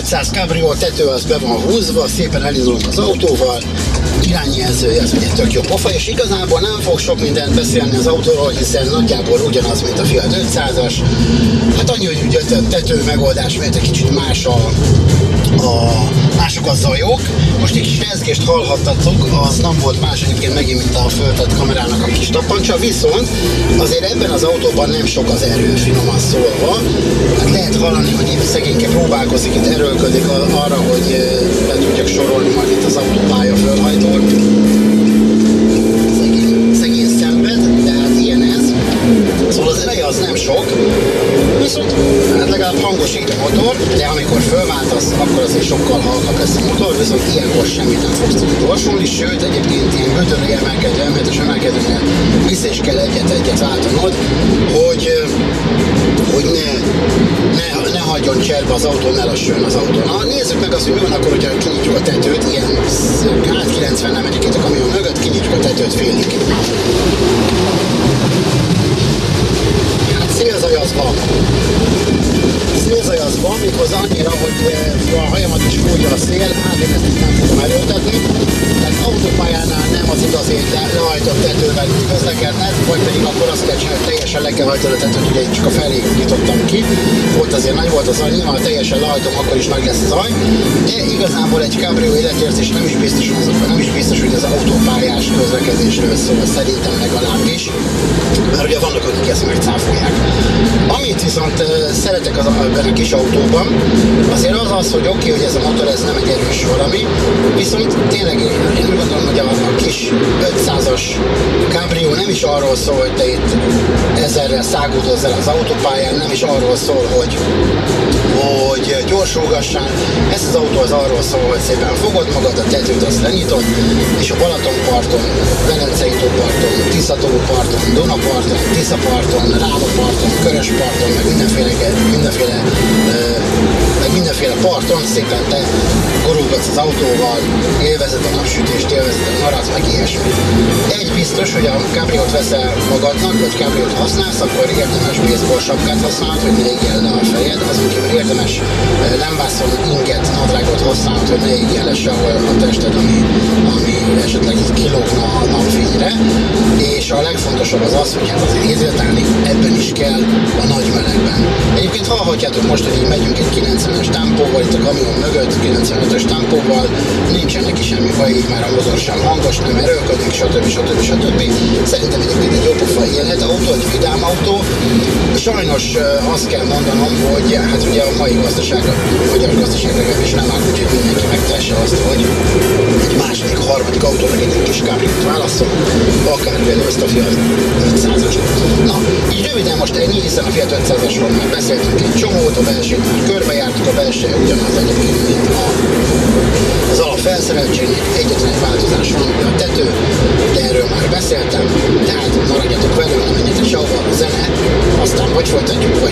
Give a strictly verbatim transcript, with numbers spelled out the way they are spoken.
ötszáz Cabrio tető az be van húzva, szépen elindulunk az autóval, irányjelzője az ugye tök jó pofa, és igazából nem fog sok mindent beszélni az autóról, hiszen nagyjából ugyanaz, mint a Fiat ötszázas. Hát annyi, hogy ugye a tető megoldás miért egy kicsit más a, a mások a zajok. Most egy kis rezgést hallhattatok, az nem volt más egyébként megint, mint a föltett kamerának a kis tappancsa, viszont azért ebben az autóban nem sok az erő, finoman szólva. Hát lehet hallani, hogy itt szegényke próbálkozik, itt erőlködik arra, hogy be tudjak sorolni majd itt az autópálya fölhajtót. Szegény, szegény szenved, de hát ilyen ez. Szóval az ereje az nem sok, viszont hát legalább hangosít a motor, de amikor fölváltasz, akkor azért sokkal halkabb lesz a motor, viszont ilyenkor semmit nem fogsz tudni gyorsulni, sőt egyébként ilyen gödörű emelkedő, emelkedős emelkedőnél vissza is kell egyet-egyet váltanod, hogy, hogy ne, ne, ne hagyjon cserbe az autó, ne lassuljon az autó. Na nézzük meg azt, hogy mi van akkor, hogyha kinyitjuk a tetőt, ilyen hát kilencven emelik itt a kamion mögött, kinyitjuk a tetőt félig. Szélzaj az van. Szélzaj az van, méghozzá annyira, hogy a hajamat is fújja a szél, hát én ezt nem fogom erőltetni. Tehát autópályánál nem az igazi lehajtott tetővel közlekednek, vagy pedig akkor azt kell csinálni, hogy teljesen le kell hajtani a tetőt, ugye csak a felé nyitottam ki. Ott azért nagy volt az zaj, nyilván teljesen lehajtom, akkor is nagy lesz a zaj. De igazából egy Cabrio életérzés nem is biztos, hogy nem is biztos, hogy az autópályás közlekedésről szól, szerintem legalábbis. Mert ugye vannak, akik ezt megcáfolják. Amit viszont uh, szeretek az, ebben a kis autóban, azért az az, hogy oké, okay, hogy ez a motor ez nem egy erős valami, viszont tényleg én, én úgy gondolom, hogy a, a kis ötszázas Cabrio nem is arról szól, hogy te itt ezerrel száguldozzál az autópályán, nem is arról szól, hogy, hogy gyorsulgassál. Ez az autó az arról szól, hogy szépen fogod magad, a tetőt azt lenyitod, és a Balatonparton, Velencei tóparton, Tisza-tóparton, Dunaparton, Tiszaparton, Rávaparton, Körösparton, meg mindenféle, mindenféle, meg mindenféle parton szépen te gurulgatsz az autóval, élvezed a napsütést, élvezed a nyarat, meg ilyesmi. Egy biztos, hogy a Cabriót veszel magadnak, vagy Cabriót használsz, akkor érdemes baseball sapkát használnod, hogy ne égjen le a fejed, azon kívül érdemes lámbászon inget, nadrágot használnod, hogy ne égjen le sehol a tested, ami, ami esetleg így kilógna a napfényre, és a legfontosabb az az, hogy hát azért hidratálni ebben is kell a nagy melegben. Egyébként hallhatjátok most, hogy így megyünk egy kilencvenes tempóval, itt a kamion mögött, kilencvenötös tempóval, nincsen neki semmi baj, így már a motor sem hangos, nem erőlködik, stb. stb. stb. Szerintem egyébként egy jópofa élhet autó, egy vidám autó. Sajnos azt kell mondanom, hogy hát ugye a mai gazdaságra, a magyar gazdaságra is nem áll, úgyhogy mindenki megtesse azt, hogy egy második, harmadik autónak egy kis Cabriót válaszol, akár például ezt a Fiat ötszázast. Na, így röviden most ennyi, hiszen a Fiat ötszázasról már beszéltünk egy csomót, a belsőt már körbejártuk, a belső ugyanaz egyébként, mint a, az alapfelszereltségnek, egyetlen egy változás van, a tető, de erről már beszéltem, tehát maradjatok velünk, ne menjetek sehova, a zene, aztán vagy folytatjuk,